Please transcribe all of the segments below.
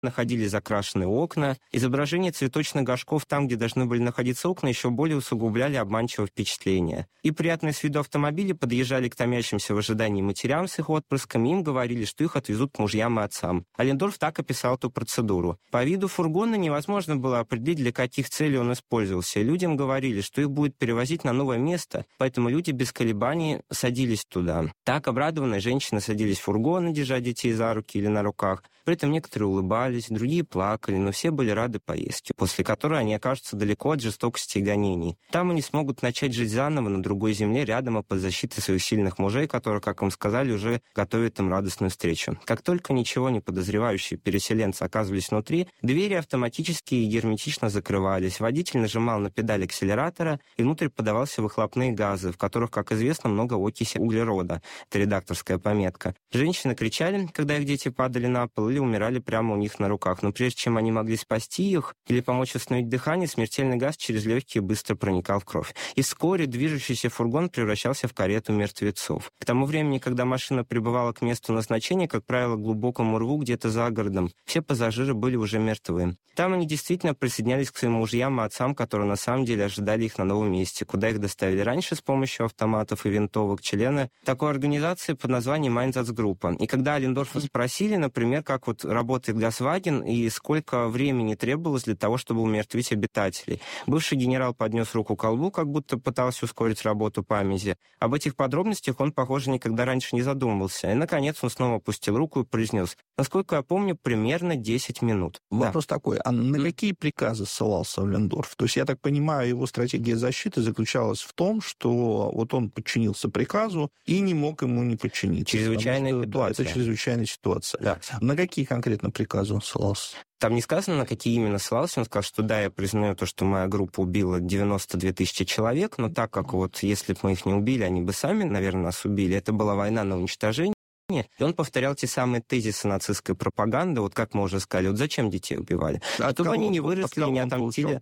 находили закрашенные окна. Изображения цветочных горшков там, где должны были находиться окна, еще более усугубляли обманчивое впечатление. И приятные с виду автомобили подъезжали к томящимся в ожидании матерям с их отпрысками, им говорили, что их отвезут к мужьям и отцам. Аллендорф так описал эту процедуру. По виду фургона невозможно было определить, для каких целей он использовался. Людям говорили, что их будет перевозить на новое место, поэтому люди без колебаний садились туда. Так обрадованные женщины садились в фургоны, держа детей за руки или на руках. При этом некоторые улыбались, другие плакали, но все были рады поездке, после которой они окажутся далеко от жестокости и гонений. Там они смогут начать жить заново на другой земле, рядом и под защитой своих сильных мужей, которые, как им сказали, уже готовят им радостную встречу. Как только ничего не подозревающие переселенцы оказывались внутри, двери автоматически и герметично закрывались, водитель нажимал на педаль акселератора, и внутрь подавался выхлопные газы, в которых, как известно, много окиси углерода. Это редакторская пометка. Женщины кричали, когда их дети падали на пол, или умирали прямо у них на руках. Но прежде чем они могли спасти их или помочь восстановить дыхание, смертельный газ через легкие быстро проникал в кровь. И вскоре движущийся фургон превращался в карету мертвецов. К тому времени, когда машина прибывала к месту назначения, как правило, к глубокому рву где-то за городом, все пассажиры были уже мертвы. Там они действительно присоединялись к своим мужьям и отцам, которые на самом деле ожидали их на новом месте, куда их доставили раньше с помощью автоматов и винтовок члены такой организации под названием Einsatzgruppe. И когда Аллендорфа спросили, например, как вот работает Газваген и сколько времени требовалось для того, чтобы умертвить обитателей, бывший генерал поднес руку к колбу, как будто пытался ускорить работу памяти. Об этих подробностях он, похоже, никогда раньше не задумывался. И, наконец, он снова опустил руку и произнес: насколько я помню, примерно 10 минут. Вопрос такой, а на какие приказы ссылался Аллендорф? То есть, я так понимаю, его стратегия защиты заключалась в том, что вот он подчинился приказу и не мог ему не подчиниться. Чрезвычайная ситуация. Это чрезвычайная ситуация. Да. На какие конкретно приказы он ссылался? Там не сказано, на какие именно ссылался. Он сказал, что да, я признаю то, что моя группа убила 92 тысячи человек, но так как вот если бы мы их не убили, они бы сами, наверное, нас убили. Это была война на уничтожение. И он повторял те самые тезисы нацистской пропаганды, вот как мы уже сказали, вот зачем детей убивали? Чтобы они не выросли, не отомстили.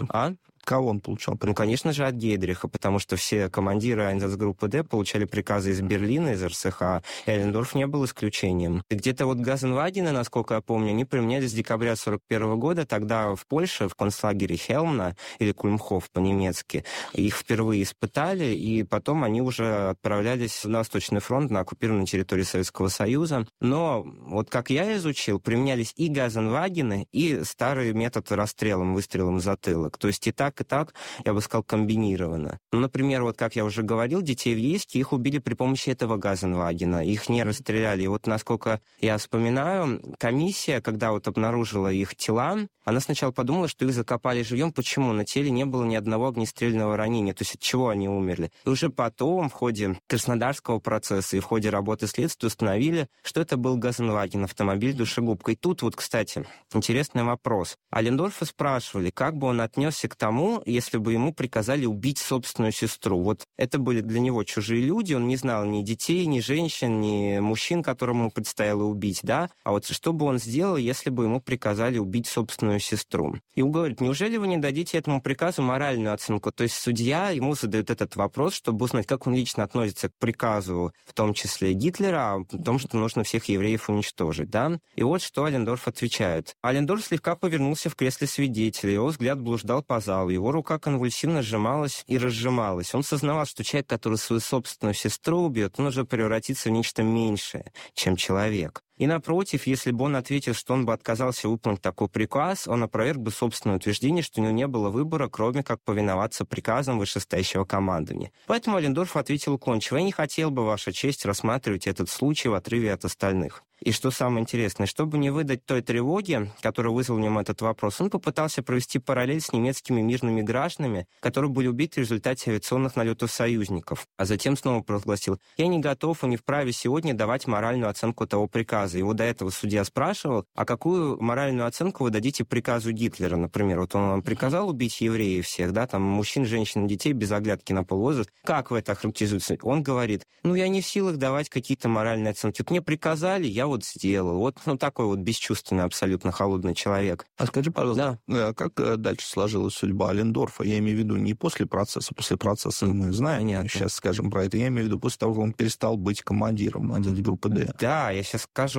Кого он получал приказы? Ну, конечно же, от Гейдриха, потому что все командиры Einsatzgruppe D получали приказы из Берлина, из РСХ, и Аллендорф не был исключением. И где-то вот Газенвагены, насколько я помню, они применялись с декабря 1941 года, тогда в Польше, в концлагере Хелмна, или Кульмхоф по-немецки, их впервые испытали, и потом они уже отправлялись на Восточный фронт, на оккупированной территории Советского Союза. Но вот как я изучил, применялись и Газенвагены, и старый метод расстрелом, выстрелом в затылок. То есть и так, я бы сказал, комбинированно. Ну, например, вот как я уже говорил, детей в Ейске их убили при помощи этого Газенвагена. Их не расстреляли. И вот насколько я вспоминаю, комиссия, когда вот обнаружила их тела, она сначала подумала, что их закопали живьем. Почему? На теле не было ни одного огнестрельного ранения. То есть от чего они умерли? И уже потом, в ходе Краснодарского процесса и в ходе работы следствия установили, что это был Газенваген, автомобиль душегубка. И тут вот, кстати, интересный вопрос. Аллендорфа спрашивали, как бы он отнесся к тому, если бы ему приказали убить собственную сестру. Вот это были для него чужие люди, он не знал ни детей, ни женщин, ни мужчин, которым ему предстояло убить, да? А вот что бы он сделал, если бы ему приказали убить собственную сестру? И он говорит, неужели вы не дадите этому приказу моральную оценку? То есть судья ему задает этот вопрос, чтобы узнать, как он лично относится к приказу, в том числе Гитлера, о том, что нужно всех евреев уничтожить, да? И вот что Аллендорф отвечает. Аллендорф слегка повернулся в кресле свидетеля, его взгляд блуждал по залу, его рука конвульсивно сжималась и разжималась. Он сознавал, что человек, который свою собственную сестру убьет, он уже превратится в нечто меньшее, чем человек. И напротив, если бы он ответил, что он бы отказался выполнить такой приказ, он опроверг бы собственное утверждение, что у него не было выбора, кроме как повиноваться приказам вышестоящего командования. Поэтому Аллендорф ответил уклончиво: «Я не хотел бы, Ваша честь, рассматривать этот случай в отрыве от остальных». И что самое интересное, чтобы не выдать той тревоги, которая вызвала в нем этот вопрос, он попытался провести параллель с немецкими мирными гражданами, которые были убиты в результате авиационных налетов союзников. А затем снова провозгласил: «Я не готов и не вправе сегодня давать моральную оценку того приказа». Его до этого судья спрашивал: а какую моральную оценку вы дадите приказу Гитлера, например? Вот он вам приказал убить евреев всех, да, там мужчин, женщин, детей без оглядки на полвозраст. Как вы это охарактеризуете? Он говорит: я не в силах давать какие-то моральные оценки. Вот мне приказали, я вот сделал. Вот такой вот бесчувственный, абсолютно холодный человек. А скажи, пожалуйста, как дальше сложилась судьба Аллендорфа? Я имею в виду не после процесса мы знаем, сейчас скажем про это. Я имею в виду после того, как он перестал быть командиром Einsatzgruppe D. Да, я сейчас скажу.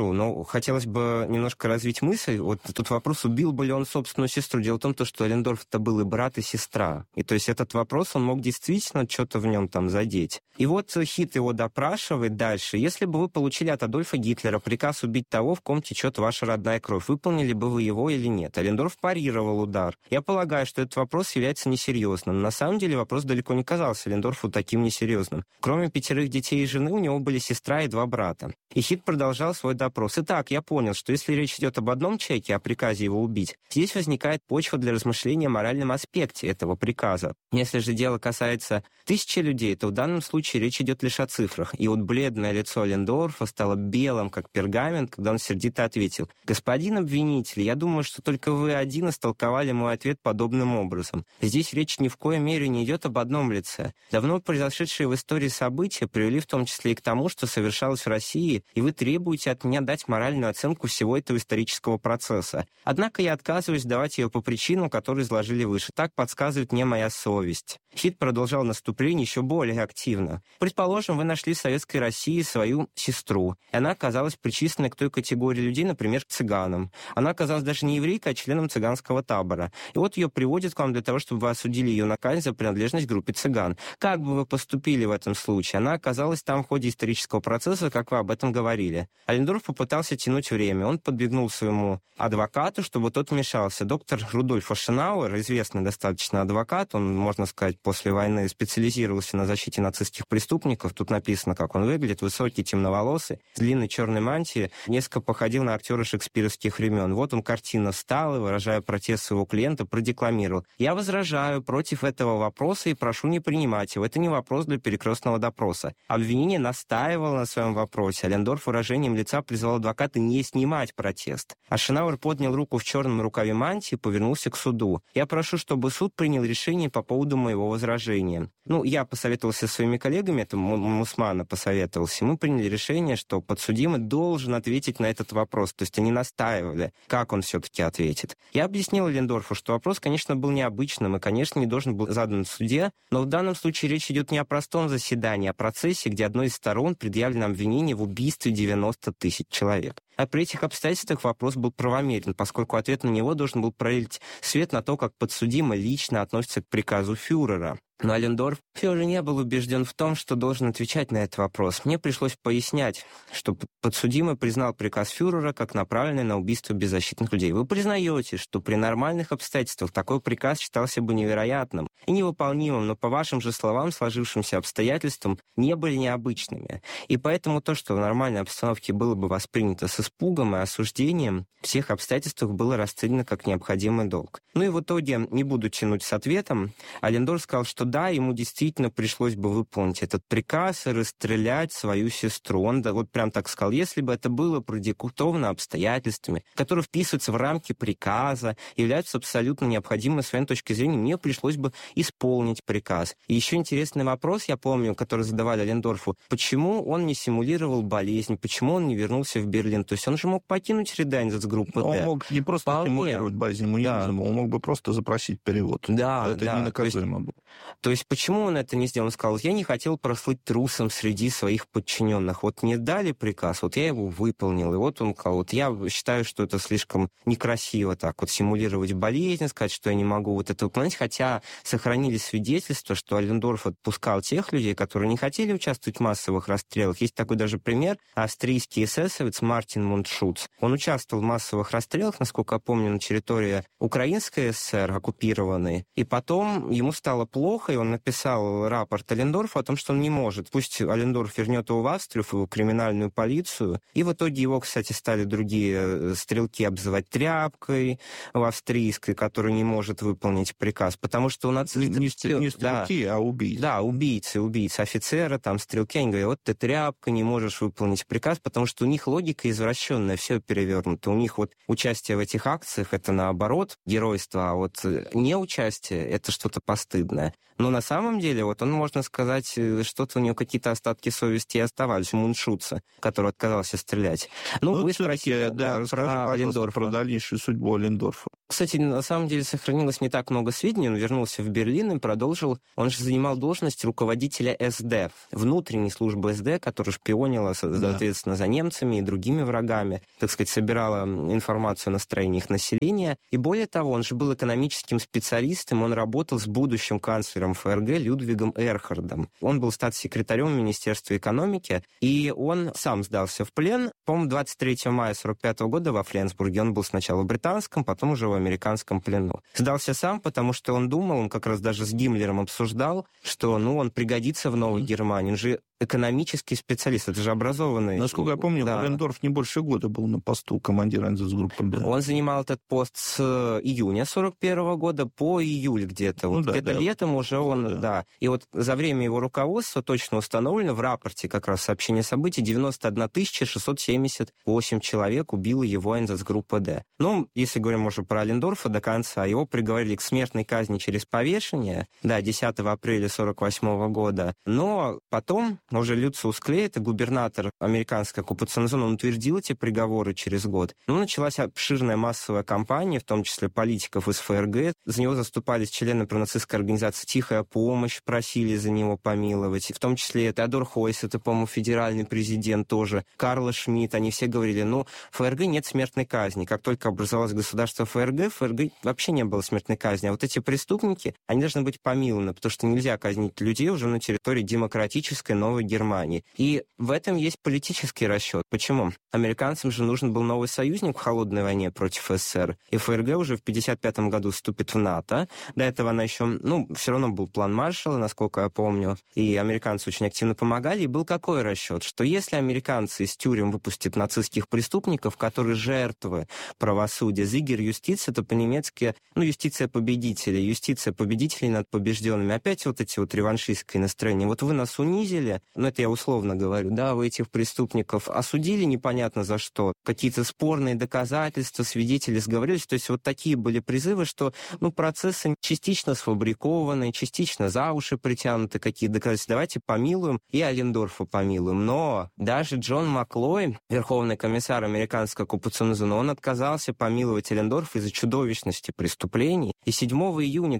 расскажу, но хотелось бы немножко развить мысль. Вот тут вопрос, убил бы ли он собственную сестру. Дело в том, что Эллендорф это был и брат, и сестра. И то есть этот вопрос, он мог действительно что-то в нем там задеть. И вот Хит его допрашивает дальше. Если бы вы получили от Адольфа Гитлера приказ убить того, в ком течет ваша родная кровь, выполнили бы вы его или нет? Эллендорф парировал удар. Я полагаю, что этот вопрос является несерьезным. Но на самом деле вопрос далеко не казался Эллендорфу таким несерьезным. Кроме 5 детей и жены, у него были сестра и 2 брата. И Хит продолжал свой допрос. Итак, я понял, что если речь идет об одном человеке, о приказе его убить, здесь возникает почва для размышления о моральном аспекте этого приказа. Если же дело касается 1000 людей, то в данном случае речь идет лишь о цифрах. И вот бледное лицо Эллендорфа стало белым, как пергамент, когда он сердито ответил: «Господин обвинитель, я думаю, что только вы один истолковали мой ответ подобным образом. Здесь речь ни в коей мере не идет об одном лице. Давно произошедшие в истории события привели в том числе и к тому, что совершалось в России, и вы требуете от меня дать моральную оценку всего этого исторического процесса. Однако я отказываюсь давать ее по причинам, которые изложили выше. Так подсказывает мне моя совесть». Хит продолжал наступление еще более активно. «Предположим, вы нашли в Советской России свою сестру, и она оказалась причисленной к той категории людей, например, к цыганам. Она оказалась даже не еврейкой, а членом цыганского табора. И вот ее приводят к вам для того, чтобы вы осудили ее на казнь за принадлежность к группе цыган. Как бы вы поступили в этом случае? Она оказалась там в ходе исторического процесса, как вы об этом говорили». Эллендорф попытался тянуть время. Он подбегнул своему адвокату, чтобы тот вмешался. Доктор Рудольф Ашенауэр, известный достаточно адвокат, он, можно сказать, после войны специализировался на защите нацистских преступников. Тут написано, как он выглядит. Высокий, темноволосый, с длинной черной мантией, несколько походил на актера шекспировских времен. Вот он картинно встал и, выражая протест своего клиента, продекламировал: «Я возражаю против этого вопроса и прошу не принимать его. Это не вопрос для перекрестного допроса». Обвинение настаивало на своем вопросе. Эллендорф выражением лица призвал адвоката не снимать протест. Ашенауэр поднял руку в черном рукаве мантии и повернулся к суду. «Я прошу, чтобы суд принял решение по поводу моего возражения». Я посоветовался со своими коллегами, это Мусмана посоветовался, мы приняли решение, что подсудимый должен ответить на этот вопрос. То есть они настаивали, как он все-таки ответит. Я объяснил Эллендорфу, что вопрос, конечно, был необычным и, конечно, не должен был задан в суде, но в данном случае речь идет не о простом заседании, а о процессе, где одной из сторон предъявлено обвинение в убийстве 90 000 человек. А при этих обстоятельствах вопрос был правомерен, поскольку ответ на него должен был пролить свет на то, как подсудимый лично относится к приказу фюрера. Но Эллендорф все же не был убежден в том, что должен отвечать на этот вопрос. Мне пришлось пояснять, что подсудимый признал приказ фюрера как направленный на убийство беззащитных людей. Вы признаете, что при нормальных обстоятельствах такой приказ считался бы невероятным и невыполнимым, но по вашим же словам, сложившимся обстоятельствам не были необычными. И поэтому то, что в нормальной обстановке было бы воспринято с испугом и осуждением, в всех обстоятельствах было расценено как необходимый долг. И в итоге, не буду тянуть с ответом, Эллендорф сказал, что да, ему действительно пришлось бы выполнить этот приказ и расстрелять свою сестру. Он вот прям так сказал: если бы это было продиктовано обстоятельствами, которые вписываются в рамки приказа, являются абсолютно необходимыми с военной точки зрения, мне пришлось бы исполнить приказ. И еще интересный вопрос, я помню, который задавали Эллендорфу: почему он не симулировал болезнь, почему он не вернулся в Берлин? То есть он же мог покинуть ряды Айнсацгруппы Д. Он мог не просто симулировать болезнь, ему не нужно было, он мог бы просто запросить перевод. Это ненаказуемо было. То есть почему он это не сделал? Он сказал: я не хотел прослыть трусом среди своих подчиненных. Вот мне дали приказ, вот я его выполнил. И вот он сказал: вот я считаю, что это слишком некрасиво так вот симулировать болезнь, сказать, что я не могу вот это выполнять. Хотя сохранились свидетельства, что Эллендорф отпускал тех людей, которые не хотели участвовать в массовых расстрелах. Есть такой даже пример. Австрийский эсэсовец Мартин Мундшутц. Он участвовал в массовых расстрелах, насколько я помню, на территории Украинской ССР, оккупированной. И потом ему стало плохо, и он написал рапорт Эллендорфу о том, что он не может. Пусть Эллендорф вернет его в Австрию, в его криминальную полицию. И в итоге его, кстати, стали другие стрелки обзывать тряпкой в австрийской, который не может выполнить приказ. Потому что у нас... Не стрелки, а убийцы. Да, убийцы, офицеры, там, стрелки. Они говорят: вот ты тряпка, не можешь выполнить приказ, потому что у них логика извращенная, все перевернуто. У них вот участие в этих акциях — это наоборот геройство, а вот неучастие — это что-то постыдное. Но на самом деле, вот он, можно сказать, что-то у него какие-то остатки совести и оставались у Мундшутца, который отказался стрелять. Вы спросили, про дальнейшую судьбу Эллендорфа. Кстати, на самом деле сохранилось не так много сведений. Он вернулся в Берлин и продолжил. Он же занимал должность руководителя СД, внутренней службы СД, которая шпионила, соответственно, за немцами и другими врагами, так сказать, собирала информацию о настроении их населения. И более того, он же был экономическим специалистом, он работал с будущим канцлером ФРГ Людвигом Эрхардом. Он был статс-секретарем в Министерстве экономики, и он сам сдался в плен. По-моему, 23 мая 1945 года во Фленсбурге. Он был сначала в британском, потом уже в американском плену. Сдался сам, потому что он думал, он как раз даже с Гиммлером обсуждал, что он пригодится в Новой Германии. Он же экономический специалист, это же образованный. Насколько я помню, Аллендорф не больше года был на посту командира Айнсацгруппы. Он занимал этот пост с июня 1941 года по июль где-то. Где-то летом уже он, И вот за время его руководства точно установлено в рапорте как раз сообщение событий 91 678 человек убила его Айнсацгруппа Д. Если говорим уже про Аллендорфа до конца, его приговорили к смертной казни через повешение, 10 апреля 1948 года. Но потом уже Люциус Клей, это губернатор американской оккупационной зоны, он утвердил эти приговоры через год. Началась обширная массовая кампания, в том числе политиков из ФРГ. За него заступались члены пронацистской организации «Тихая помощь», просили за него помиловать. В том числе Теодор Хойс, это, по-моему, федеральный президент тоже, Карл Шмидт. Они все говорили, в ФРГ нет смертной казни. Как только образовалось государство ФРГ, в ФРГ вообще не было смертной казни. А вот эти преступники, они должны быть помилованы, потому что нельзя казнить людей уже на территории демократической Новой Германии. И в этом есть политический расчет. Почему? Американцам же нужен был новый союзник в холодной войне против СССР. И ФРГ уже в 1955 году вступит в НАТО. До этого она еще, все равно был план Маршалла, насколько я помню. И американцы очень активно помогали. И был какой расчет? Что если американцы из тюрем выпустят нацистских преступников, которые жертвы правосудия, зигер юстиция, то по-немецки, юстиция победителей, юстиция победителей над побежденными. Опять вот эти реваншистские настроения. Вот вы нас унизили, это я условно говорю, вы этих преступников осудили непонятно за что, какие-то спорные доказательства, свидетели сговорились, то есть вот такие были призывы, что, процессы частично сфабрикованы, частично за уши притянуты, какие доказательства, давайте помилуем, и Аллендорфа помилуем. Но даже Джон Маклой, верховный комиссар американской оккупационной зоны, он отказался помиловать Аллендорфа из-за чудовищности преступлений, и 7 июня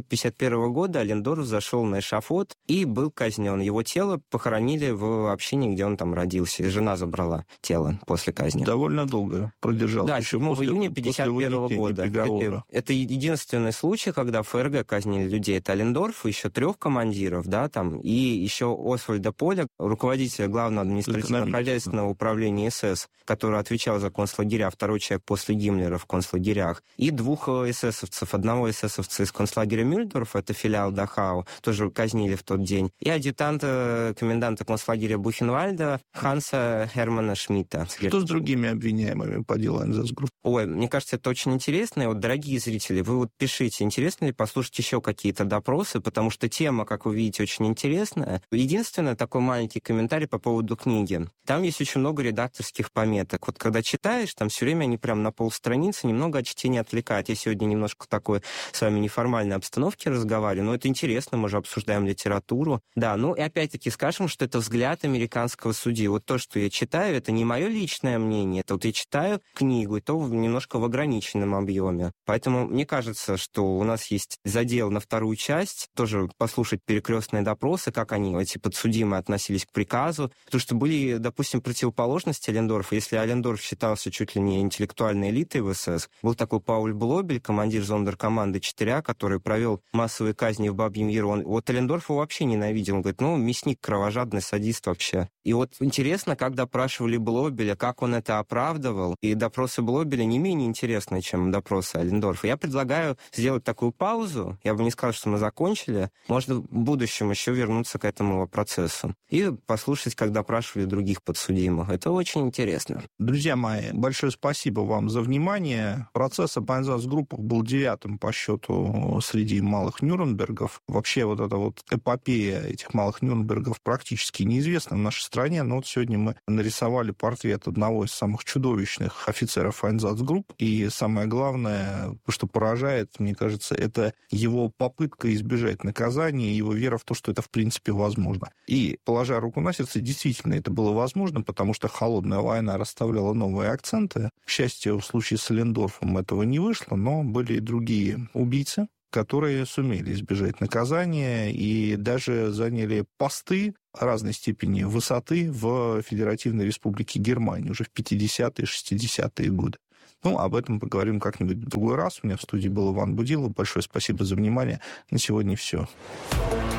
1951 года Аллендорф зашел на эшафот и был казнен. Его тело похоронили в общине, где он там родился, и жена забрала тело после казни. Довольно долго продержался. Да, 7 июня 1951 года. Это единственный случай, когда в ФРГ казнили людей. Это Аллендорф, еще 3 командиров, и еще Освальда Поля, руководителя главного административно-хозяйственного управления СС, который отвечал за концлагеря, второй человек после Гиммлера в концлагерях, и 2 эсэсовцев. Одного эсэсовца из концлагеря Мюльдорф, это филиал Дахау, тоже казнили в тот день, и адъютанта коменданта концлагеря Бухенвальда Ханса Хермана Шмидта. Что с другими обвиняемыми по делу Айнсацгруппы? Мне кажется, это очень интересно. И дорогие зрители, вы пишите, интересно ли послушать еще какие-то допросы, потому что тема, как вы видите, очень интересная. Единственное, такой маленький комментарий по поводу книги. Там есть очень много редакторских пометок. Когда читаешь, там все время они прям на полстраницы, немного от чтения отвлекают. Я сегодня немножко в такой с вами неформальной обстановке разговариваю, но это интересно, мы же обсуждаем литературу. И опять-таки скажем, что это взгляд американского судьи. То, что я читаю, это не мое личное мнение, это я читаю книгу, и то немножко в ограниченном объеме. Поэтому мне кажется, что у нас есть задел на вторую часть, тоже послушать перекрестные допросы, как они, эти подсудимые, относились к приказу, потому что были, допустим, противоположности Аллендорфа. Если Аллендорф считался чуть ли не интеллектуальной элитой в СС, был такой Пауль Блобель, командир зондеркоманды 4, который провел массовые казни в Бабьем Яру. Аллендорф его вообще ненавидел. Он говорит, мясник, кровожадный, садист вообще. И интересно, как допрашивали Блобеля, как он это оправдывал. И допросы Блобеля не менее интересны, чем допросы Аллендорфа. Я предлагаю сделать такую паузу. Я бы не сказал, что мы закончили. Можно в будущем еще вернуться к этому процессу. И послушать, как допрашивали других подсудимых. Это очень интересно. Друзья мои, большое спасибо вам за внимание. Процесс об Айнсацгруппах был 9-м по счету среди малых Нюрнбергов. Вообще эта эпопея этих малых Нюрнбергов практически неизвестно в нашей стране, но вот сегодня мы нарисовали портрет одного из самых чудовищных офицеров Айнзацгрупп, и самое главное, что поражает, мне кажется, это его попытка избежать наказания, его вера в то, что это в принципе возможно. И, положа руку на сердце, действительно это было возможно, потому что холодная война расставляла новые акценты. К счастью, в случае с Эллендорфом этого не вышло, но были и другие убийцы, которые сумели избежать наказания и даже заняли посты разной степени высоты в Федеративной Республике Германии уже в 50-е, 60-е годы. Ну, об этом поговорим как-нибудь в другой раз. У меня в студии был Иван Будилов. Большое спасибо за внимание. На сегодня все.